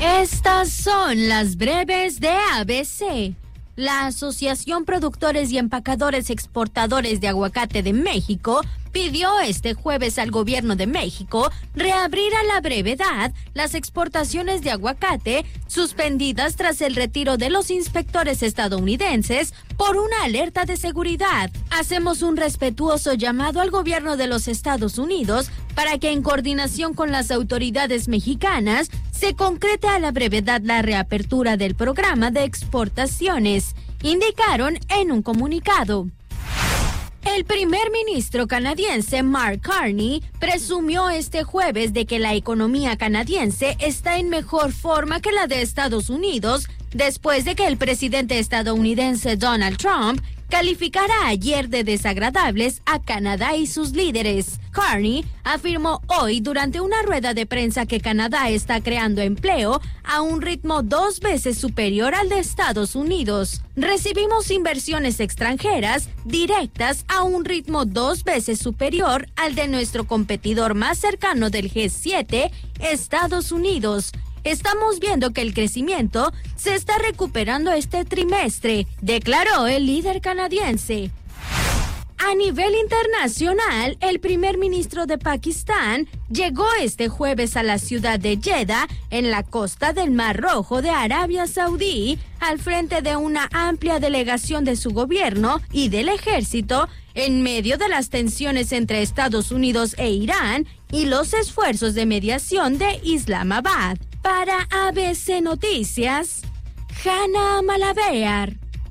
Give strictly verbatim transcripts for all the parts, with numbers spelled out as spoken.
Estas son las breves de A B C. La Asociación Productores y Empacadores Exportadores de Aguacate de México pidió este jueves al gobierno de México reabrir a la brevedad las exportaciones de aguacate suspendidas tras el retiro de los inspectores estadounidenses por una alerta de seguridad. Hacemos un respetuoso llamado al gobierno de los Estados Unidos para que en coordinación con las autoridades mexicanas se concrete a la brevedad la reapertura del programa de exportaciones, indicaron en un comunicado. El primer ministro canadiense Mark Carney presumió este jueves de que la economía canadiense está en mejor forma que la de Estados Unidos después de que el presidente estadounidense Donald Trump calificara ayer de desagradables a Canadá y sus líderes. Carney afirmó hoy durante una rueda de prensa que Canadá está creando empleo a un ritmo dos veces superior al de Estados Unidos. Recibimos inversiones extranjeras directas a un ritmo dos veces superior al de nuestro competidor más cercano del G siete, Estados Unidos. Estamos viendo que el crecimiento se está recuperando este trimestre, declaró el líder canadiense. A nivel internacional, el primer ministro de Pakistán llegó este jueves a la ciudad de Jeddah, en la costa del Mar Rojo de Arabia Saudí, al frente de una amplia delegación de su gobierno y del ejército, en medio de las tensiones entre Estados Unidos e Irán y los esfuerzos de mediación de Islamabad. Para A B C Noticias, Hanna Malavear.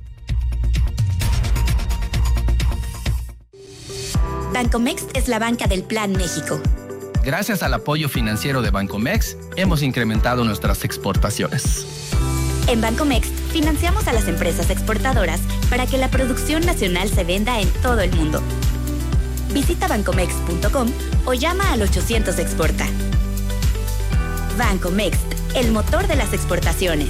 Bancomext es la banca del Plan México. Gracias al apoyo financiero de Bancomext, hemos incrementado nuestras exportaciones. En Bancomext, financiamos a las empresas exportadoras para que la producción nacional se venda en todo el mundo. Visita bancomext punto com o llama al ochocientos Exporta. Bancomext, el motor de las exportaciones.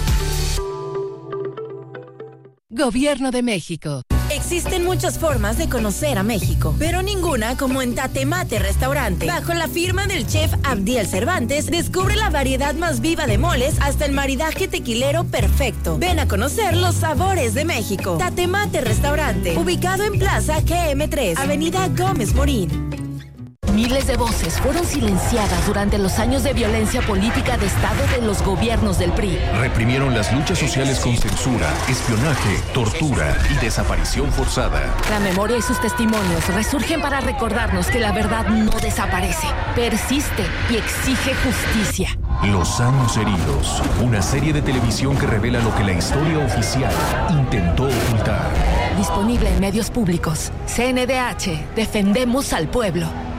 Gobierno de México. Existen muchas formas de conocer a México, pero ninguna como en Tatemate Restaurante. Bajo la firma del chef Abdiel Cervantes, descubre la variedad más viva de moles hasta el maridaje tequilero perfecto. Ven a conocer los sabores de México. Tatemate Restaurante, ubicado en Plaza G M tres, Avenida Gómez Morín. Miles de voces fueron silenciadas durante los años de violencia política de Estado de los gobiernos del P R I. Reprimieron las luchas sociales con censura, espionaje, tortura y desaparición forzada. La memoria y sus testimonios resurgen para recordarnos que la verdad no desaparece, persiste y exige justicia. Los años heridos, una serie de televisión que revela lo que la historia oficial intentó ocultar. Disponible en medios públicos. C N D H, defendemos al pueblo.